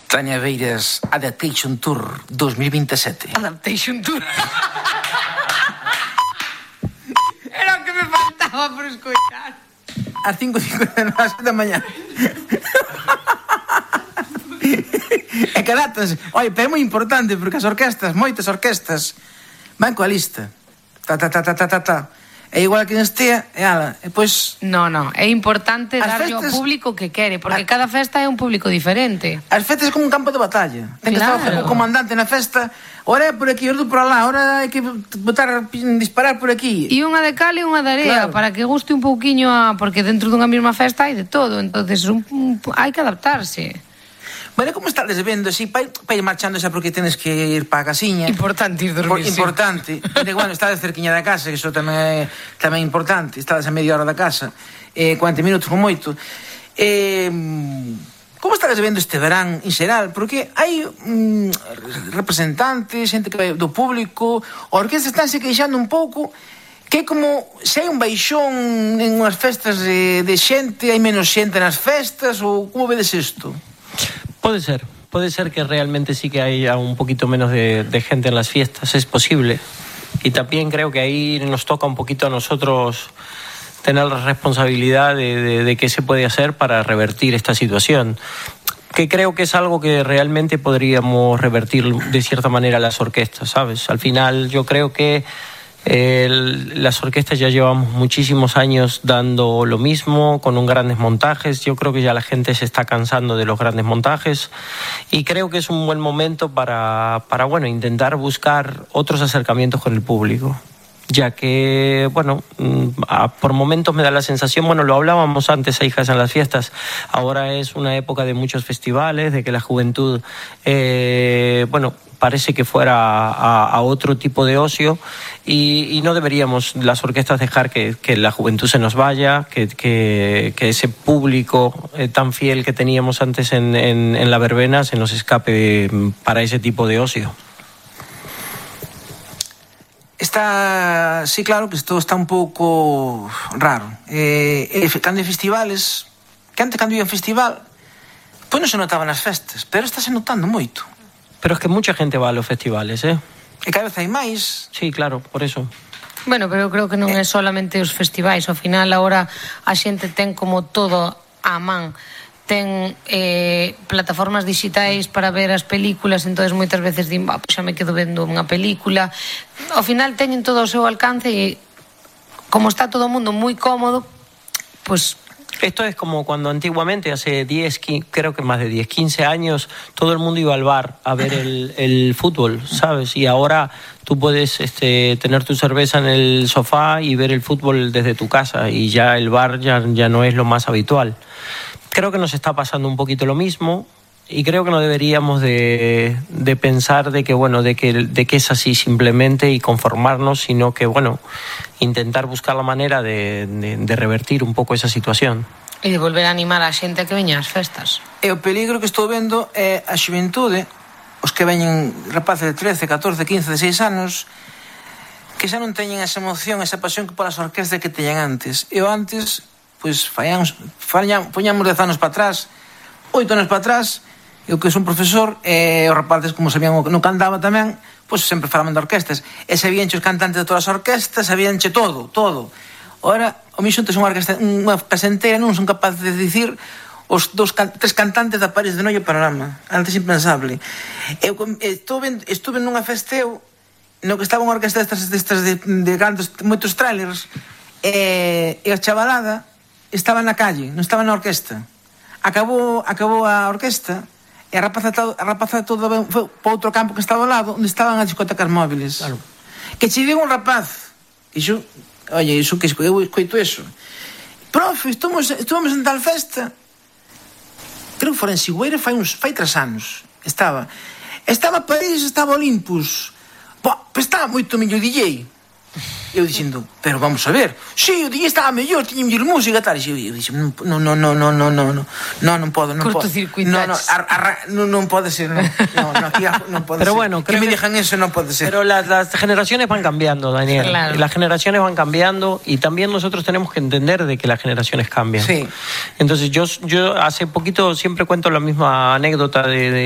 Tania Beiras, Adaptation Tour 2027. Adaptation Tour. Era o que me faltaba por escoitar. Ás 5:59 da mañá. E que datas. Oye, pero é moi importante, porque as orquestas, moitas orquestas, van coa lista. É igual que en Estea, e ala, e pois... No, é importante darlle ao público que quere, porque cada festa é un público diferente. As festas é como un campo de batalla. Ten que estar o comandante na festa, ora é por aquí, ora por alá, ora hai que disparar por aquí. E unha de cal e unha de area, para que guste un pouquiño porque dentro dunha mesma festa hai de todo, entonces hai que adaptarse. Bueno, como estades vendo así, para ir marchando xa porque tenes que ir para a casiña. Importante ir dormir, Importante. Bueno, estades cerquiña da casa, que iso tamén é importante. Estades a media hora da casa, 40 minutos con moito. Como estades vendo este verán en xeral? Porque hai representantes, xente que vai do público, a orquesta estánse queixando un pouco que é como se hai un baixón en unhas festas de xente, hai menos xente nas festas, ou como vedes isto? Puede ser que realmente sí que haya un poquito menos de gente en las fiestas, es posible. Y también creo que ahí nos toca un poquito a nosotros tener la responsabilidad de qué se puede hacer para revertir esta situación. Que creo que es algo que realmente podríamos revertir de cierta manera las orquestas, ¿sabes? Al final yo creo que las orquestas ya llevamos muchísimos años dando lo mismo, con grandes montajes. Yo creo que ya la gente se está cansando de los grandes montajes y creo que es un buen momento para intentar buscar otros acercamientos con el público. Ya que, por momentos me da la sensación, lo hablábamos antes a Hijas en las Fiestas, ahora es una época de muchos festivales, de que la juventud, parece que fuera a otro tipo de ocio y no deberíamos las orquestas dejar que la juventud se nos vaya, que ese público tan fiel que teníamos antes en la verbena se nos escape para ese tipo de ocio. Está, sí, claro que isto está un pouco raro. Cando hai festivales, que antes cando ia un festival, pois non se notaba nas festas, pero está se notando moito. Pero es que mucha gente va a los festivales, ¿eh? E cada vez hai máis. Sí, claro, por eso. Bueno, pero eu creo que non é solamente os festivais. Ao final, agora a xente ten como todo á man. Ten plataformas digitais para ver as películas, entonces moitas veces din, xa me quedo vendo unha película. Ao final teñen todo ao seu alcance e como está todo o mundo moi cómodo, pues... Esto es como cuando antiguamente, hace 10, creo que más de 10, 15 años, todo el mundo iba al bar a ver el fútbol, ¿sabes? Y ahora tú puedes tener tu cerveza en el sofá y ver el fútbol desde tu casa y ya el bar ya no es lo más habitual. Creo que nos está pasando un poquito lo mismo y creo que no deberíamos de pensar de que es así simplemente y conformarnos, sino que, intentar buscar la manera de revertir un pouco esa situación. E de volver a animar a xente a que veña ás festas. E o peligro que estou vendo é a xuventude, os que veñen rapaces de 13, 14, 15, 16 anos, que xa non teñen esa emoción, esa pasión que polas orquestas que teñan antes. E antes, pois, poñamos 10 anos para atrás, 8 anos para atrás, eu que son profesor, e os rapaces, como sabían o que non cantaba tamén, pois sempre falaban de orquestas. E sabíanche os cantantes de todas as orquestas, sabíanche todo. Ora, o mi xuntes unha casa entera non son capaces de dicir os 3 cantantes de París de Noia Panorama. Antes impensable. Estuve nunha festeo no que estaba unha orquesta destas de grandes, moitos trailers, e a chavalada estaba na calle, non estaba na orquesta. Acabou a orquesta e a rapaza todo foi para outro campo que estaba ao lado, onde estaban as discotecas móviles. Claro. Que che diga un rapaz, iso que eu escoito eso. Profe, estamos en tal festa. Creo que fora en Sigüeira fai 3 anos. Estaba París, estaba Olympus. Estaba moito mellor DJ. Eu dicindo, pero vamos a ver, o DJ estaba mellor, tiña mellor música, tal. E eu dicindo, non podo. Cortocircuitaches. Non pode ser, aquí non pode ser. Pero bueno, que me digan eso non pode ser. Pero las generaciones van cambiando, Daniel. Claro. Las generaciones van cambiando y también nosotros tenemos que entender de que las generaciones cambian. Sí. Entonces yo hace poquito siempre cuento la misma anécdota de